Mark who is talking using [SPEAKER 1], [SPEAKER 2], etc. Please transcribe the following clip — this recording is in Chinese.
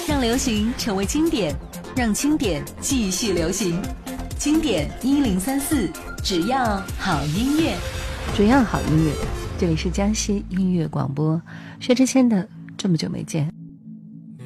[SPEAKER 1] 让流行成为经典，让经典继续流行。经典1034，只要好音乐，
[SPEAKER 2] 只要好音乐。这里是江西音乐广播，薛之谦的《这么久没见》。